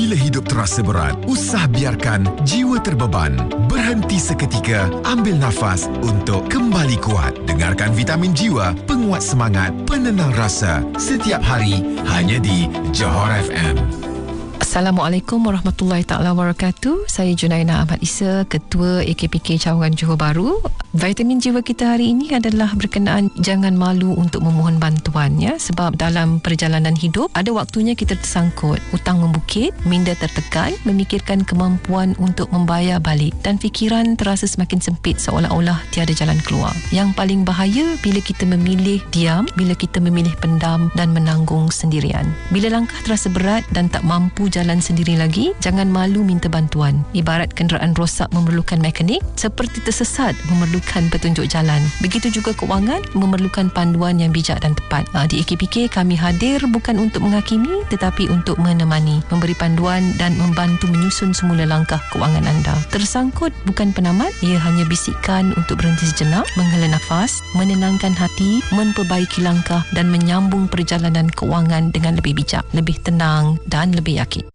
Bila hidup terasa berat, usah biarkan jiwa terbeban. Berhenti seketika, ambil nafas untuk kembali kuat. Dengarkan Vitamin Jiwa, penguat semangat, penenang rasa. Setiap hari, hanya di Johor FM. Assalamualaikum warahmatullahi taala wabarakatuh. Saya Junaina Ahmad Isa, Ketua AKPK Cawangan Johor Bahru. Vitamin Jiwa kita hari ini adalah berkenaan jangan malu untuk memohon bantuan, ya, sebab dalam perjalanan hidup ada waktunya kita tersangkut, hutang membukit, minda tertekan, memikirkan kemampuan untuk membayar balik dan fikiran terasa semakin sempit seolah-olah tiada jalan keluar. Yang paling bahaya bila kita memilih diam, bila kita memilih pendam dan menanggung sendirian. Bila langkah terasa berat dan tak mampu jalan sendiri lagi, jangan malu minta bantuan. Ibarat kenderaan rosak memerlukan mekanik, seperti tersesat memerlukan petunjuk jalan. Begitu juga keuangan memerlukan panduan yang bijak dan tepat. Di AKPK kami hadir bukan untuk menghakimi tetapi untuk menemani, memberi panduan dan membantu menyusun semula langkah keuangan anda. Tersangkut bukan penamat, ia hanya bisikan untuk berhenti sejenak, menghela nafas, menenangkan hati, memperbaiki langkah dan menyambung perjalanan keuangan dengan lebih bijak, lebih tenang dan lebih yakin.